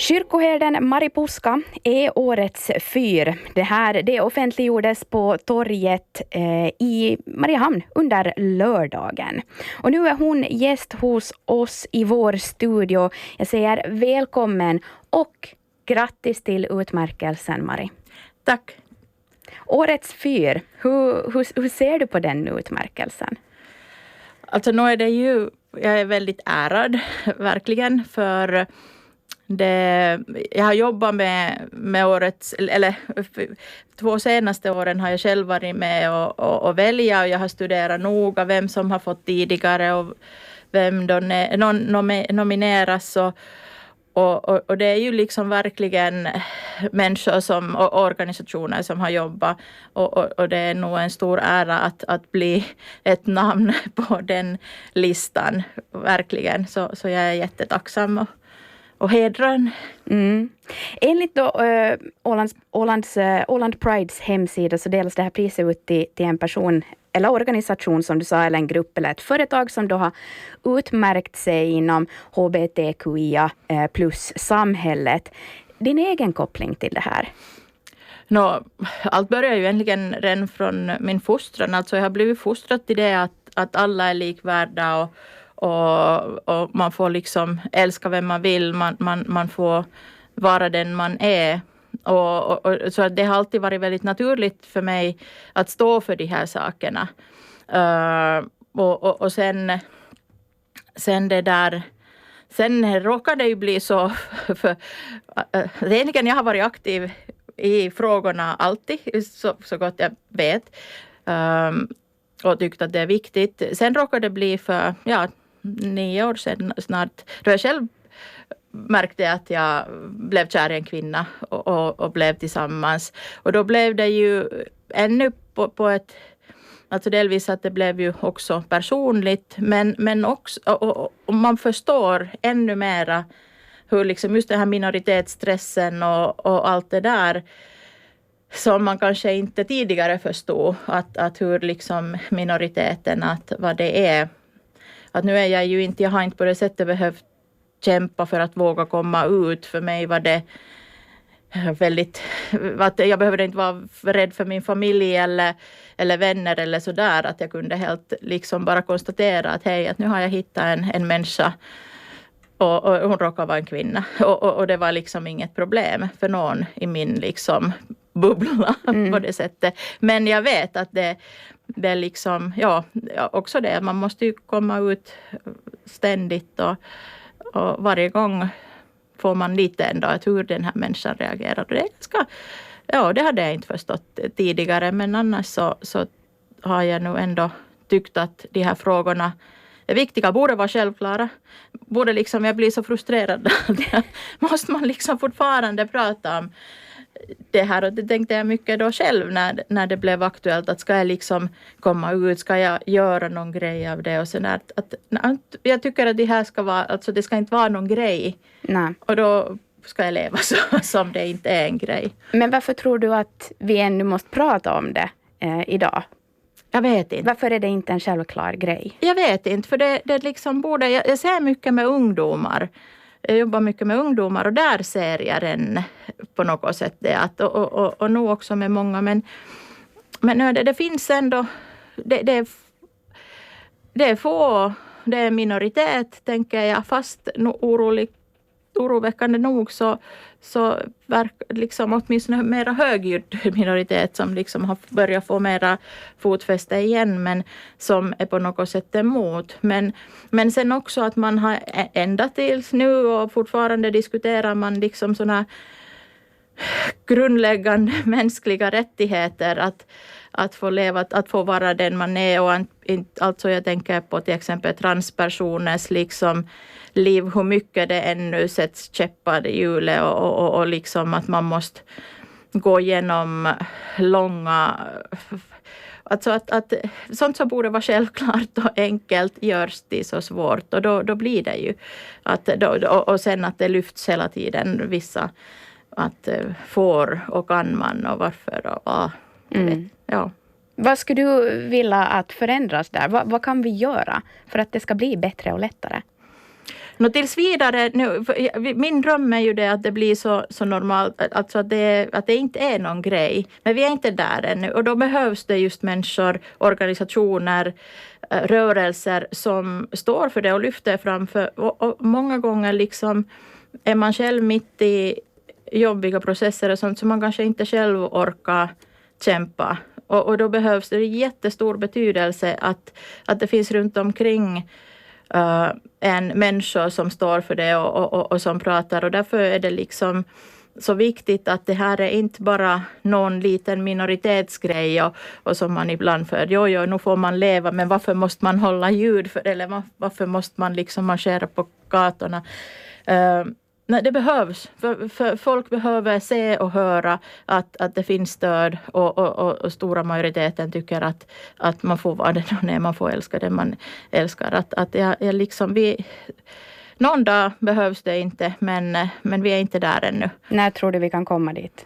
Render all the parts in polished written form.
Kyrkoherden Mari Puska är årets fyr. Det offentliggjordes på torget i Mariehamn under lördagen. Och nu är hon gäst hos oss i vår studio. Jag säger välkommen och grattis till utmärkelsen, Mari. Tack. Årets fyr, hur ser du på den utmärkelsen? Alltså nu är det ju, jag är väldigt ärad verkligen för jag har jobbat med årets, eller 2 senaste åren har jag själv varit med och välja, och jag har studerat noga vem som har fått tidigare och vem då nomineras och det är ju liksom verkligen människor och organisationer som har jobbat och det är nog en stor ära att bli ett namn på den listan verkligen, så jag är jättetacksam och hedran. Enligt då, Åland Prides hemsida så delas det här priset ut till en person eller organisation som du sa, eller en grupp eller ett företag som då har utmärkt sig inom HBTQIA plus samhället. Din egen koppling till det här? Allt börjar ju egentligen redan från min fostran. Alltså jag har blivit fostrad till det att alla är likvärda och man får liksom älska vem man vill. Man får vara den man är. Och så det har alltid varit väldigt naturligt för mig att stå för de här sakerna. Och sen det där. Sen råkade det ju bli så. Egentligen jag har varit aktiv i frågorna alltid, så gott jag vet. Och tyckte att det är viktigt. Sen råkade det bli för 9 år sedan snart. Då jag själv märkte att jag blev kär i en kvinna och blev tillsammans. Och då blev det ju ännu på ett, alltså delvis att det blev ju också personligt, men också, och man förstår ännu mera hur liksom just den här minoritetsstressen och allt det där som man kanske inte tidigare förstod, att hur liksom minoriteten, att vad det är. Att nu är jag har inte på det sättet behövt kämpa för att våga komma ut. För mig var det väldigt, att jag behövde inte vara rädd för min familj eller vänner eller sådär. Att jag kunde helt liksom bara konstatera att hej, att nu har jag hittat en människa och hon råkar vara en kvinna. Och det var liksom inget problem för någon i min liksom bubbla på det sättet. Men jag vet att det är liksom, också det. Man måste ju komma ut ständigt och varje gång får man lite ändå att hur den här människan reagerar. Och det är ganska, det hade jag inte förstått tidigare. Men annars så har jag nog ändå tyckt att de här frågorna är viktiga. Borde vara självklara. Borde liksom, jag blir så frustrerad. Måste man liksom fortfarande prata om det här, och det tänkte jag mycket då själv när det blev aktuellt, att ska jag liksom komma ut, ska jag göra någon grej av det och sen att jag tycker att det här ska vara, alltså det ska inte vara någon grej. Nej. Och då ska jag leva så som det inte är en grej. Men varför tror du att vi ännu måste prata om det idag? Jag vet inte. Varför är det inte en självklar grej? Jag vet inte, för det liksom borde, jag ser mycket med ungdomar. Jag jobbar mycket med ungdomar och där ser jag den på något sätt det att, och nog också med många, men det finns ändå, det är få, det är minoritet tänker jag, fast oroväckande nog så verkar liksom åtminstone mera högljudd minoritet som liksom har börjat få mera fotfäste igen, men som är på något sätt emot. Men sen också att man har ända tills nu och fortfarande diskuterar man liksom såna grundläggande mänskliga rättigheter att få leva, att få vara den man är, och alltså jag tänker på till exempel transpersoners liksom liv, hur mycket det ännu sätts käppar i hjulet och liksom att man måste gå igenom långa, alltså att sånt som borde vara självklart och enkelt görs det så svårt, och då blir det ju att och sen att det lyfts hela tiden vissa att får och kan man och varför och ja. Vad skulle du vilja att förändras där? Vad kan vi göra för att det ska bli bättre och lättare? Tills vidare, nu, min dröm är ju det att det blir så normalt, alltså att det inte är någon grej. Men vi är inte där ännu och då behövs det just människor, organisationer, rörelser som står för det och lyfter framför. Och många gånger liksom är man själv mitt i jobbiga processer och sånt som man kanske inte själv orkar kämpa. Och då behövs det jättestor betydelse att det finns runt omkring en människa som står för det och som pratar. Och därför är det liksom så viktigt att det här är inte bara någon liten minoritetsgrej och som man ibland för. Jo, nu får man leva, men varför måste man hålla ljud för det? Eller varför måste man liksom marschera på gatorna? Nej, det behövs. För folk behöver se och höra att det finns stöd och stora majoriteten tycker att man får vara det när man får älska det man älskar. Att jag liksom, någon dag behövs det inte, men vi är inte där ännu. När tror du vi kan komma dit?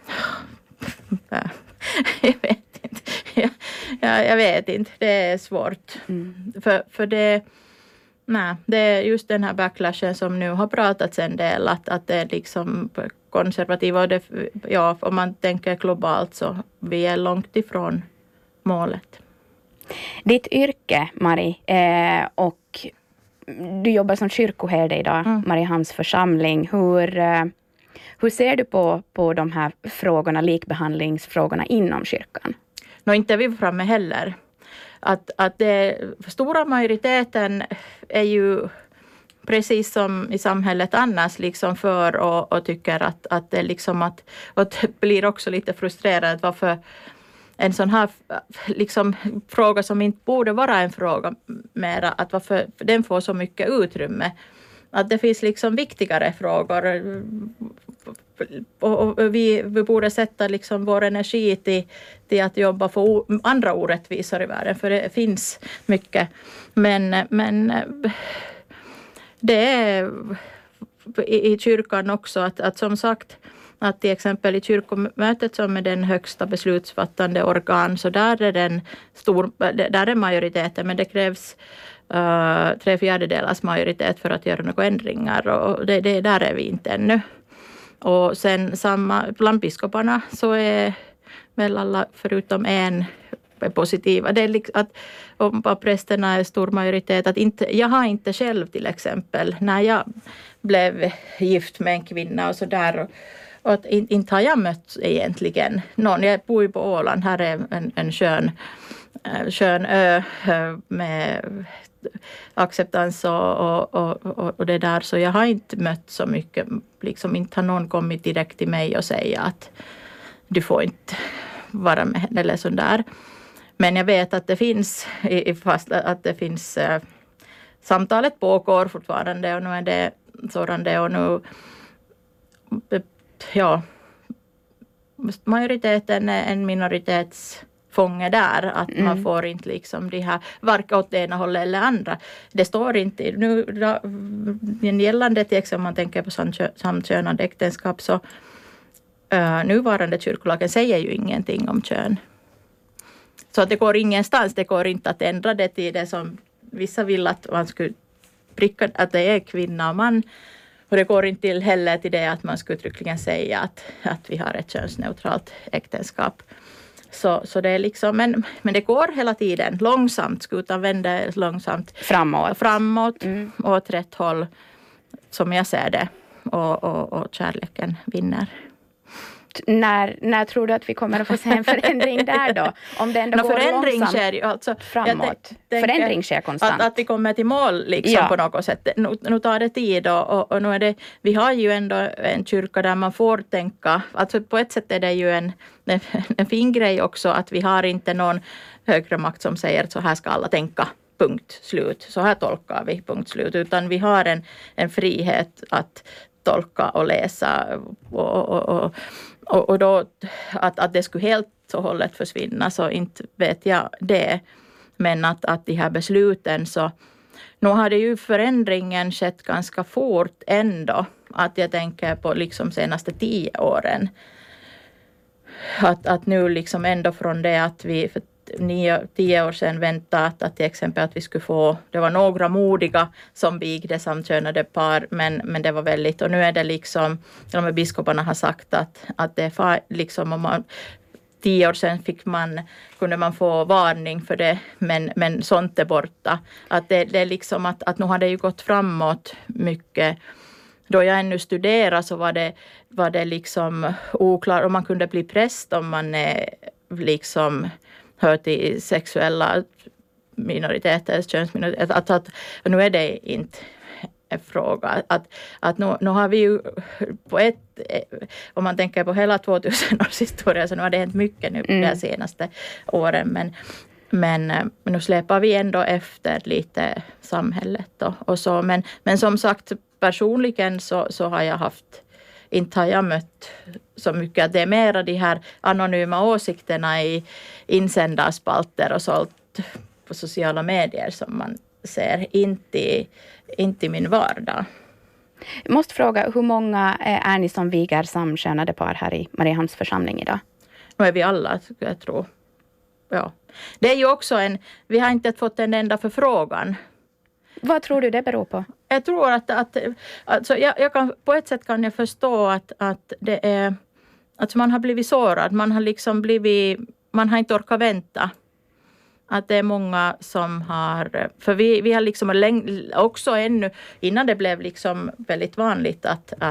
Jag vet inte. Jag vet inte. Det är svårt. För det... Nej, det är just den här backlashen som nu har pratats en del, att det är liksom konservativa och om man tänker globalt så vi är långt ifrån målet. Ditt yrke, Mari, och du jobbar som kyrkoherde idag, Mariehamns församling. Hur ser du på de här frågorna, likbehandlingsfrågorna inom kyrkan? Inte är vi framme heller. Att det stora majoriteten är ju precis som i samhället annars liksom för och tycker att det liksom och det blir också lite frustrerad varför en sån här liksom fråga som inte borde vara en fråga mera, att varför den får så mycket utrymme. Att det finns liksom viktigare frågor och vi borde sätta liksom vår energi till att jobba för andra orättvisor i världen, för det finns mycket. Men det är i kyrkan också att som sagt att till exempel i kyrkomötet som är den högsta beslutsfattande organ, så där är majoriteten, men det krävs 3/4 majoritet för att göra några ändringar och det där är vi inte ännu. Och sen bland biskoparna så är väl alla förutom en positiva. Det är att om prästerna är stor majoritet, att jag har inte själv till exempel när jag blev gift med en kvinna och så där och att inte har jag mött egentligen någon. Jag bor ju på Åland, här är en skön ö med acceptans och det där, så jag har inte mött så mycket, liksom inte har någon kommit direkt till mig och säga att du får inte vara med henne eller så där. Men jag vet att det finns samtalet pågår fortfarande och nu är det sådant och nu majoriteten är en minoritetsfånge där, att man får inte liksom de här varken åt det ena hållet eller andra. Det står inte nu gällande till exempel om man tänker på samkönade äktenskap, så nuvarande kyrkolagen säger ju ingenting om kön. Så att det går ingenstans, det går inte att ändra det till det som vissa vill att man skulle pricka, att det är kvinna och man. Och det går inte heller till det att man skulle uttryckligen säga att vi har ett könsneutralt äktenskap. Så det är liksom, men det går hela tiden långsamt, skutan vänder långsamt framåt åt rätt håll som jag ser det, och kärleken vinner. När tror du att vi kommer att få se en förändring där då? Om det ändå går långsamt sker ju, alltså, framåt. Förändring sker konstant. Att vi kommer till mål liksom på något sätt. Nu tar det tid och nu är det, vi har ju ändå en kyrka där man får tänka. Alltså på ett sätt är det ju en fin grej också att vi har inte någon högre makt som säger att så här ska alla tänka. Punkt, slut. Så här tolkar vi, punkt, slut. Utan vi har en frihet att tolka och läsa och då att det skulle helt och hållet försvinna, så inte vet jag det. Men att de här besluten, så nu har det ju förändringen skett ganska fort ändå. Att jag tänker på liksom senaste 10 åren. Att nu liksom ändå från det att vi för 10 år sedan väntat att till exempel att vi skulle få, det var några modiga som vigde samkönade par, men det var väldigt, och nu är det liksom, de här biskoparna har sagt att det är liksom, om man 10 år sedan kunde man få varning för det, men sånt är borta. Att det är liksom att nu har det ju gått framåt mycket. Då jag ännu studerade så var det liksom oklart om man kunde bli präst om man liksom hör till sexuella minoriteter, könsminoriteter. Att nu är det inte en fråga. Att nu har vi ju på om man tänker på hela 2000 års historia, så nu har det hänt mycket nu de senaste åren. Men nu släpar vi ändå efter lite samhället och så. Men som sagt, personligen så har jag inte har jag mött så mycket. Att det är mera de här anonyma åsikterna i insändarspalter och sånt på sociala medier som man ser, inte i min vardag. Jag måste fråga, hur många är ni som viger samkönade par här i Mariehamns församling idag? Nu är vi alla, jag tror. Ja. Det är ju också vi har inte fått en enda förfrågan. Vad tror du det beror på? Jag tror alltså jag kan, på ett sätt kan jag förstå att det är, att man har blivit sårad. Man har inte orkat vänta. Att det är många som har, för vi har liksom också ännu, innan det blev liksom väldigt vanligt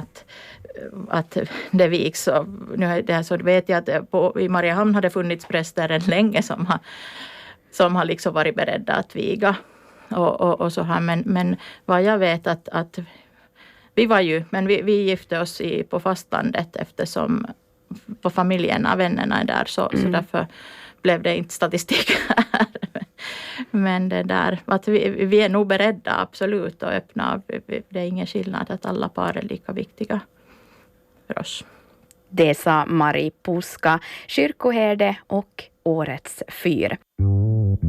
att det viks. Så, så vet jag att i Mariehamn har det funnits präster än länge som har liksom varit beredda att viga. Och så här, men vad jag vet att vi gifte oss på fastlandet eftersom på familjerna, vännerna är där så därför blev det inte statistik här. Men det där, att vi är nog beredda absolut att öppna. Det är ingen skillnad att alla par är lika viktiga för oss. Det sa Mari Puska, kyrkoherde och årets fyr.